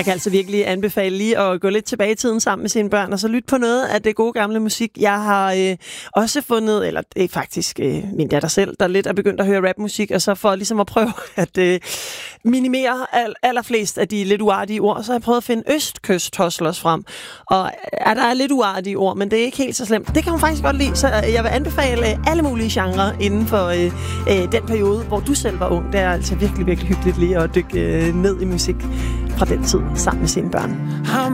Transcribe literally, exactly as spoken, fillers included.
Jeg kan altså virkelig anbefale lige at gå lidt tilbage i tiden sammen med sine børn, og så lytte på noget af det gode gamle musik. Jeg har øh, også fundet, eller det er faktisk øh, min datter selv, der lidt er begyndt at høre rapmusik, og så for ligesom at prøve at øh, minimere al, allerflest af de lidt uartige ord, så har jeg prøvet at finde Østkyst Hustlers frem. Og ja, der er lidt uartige ord, men det er ikke helt så slemt. Det kan hun faktisk godt lide, så jeg vil anbefale alle mulige genrer inden for øh, øh, den periode, hvor du selv var ung. Det er altså virkelig, virkelig hyggeligt lige at dykke øh, ned i musik fra den tid sammen med sine børn.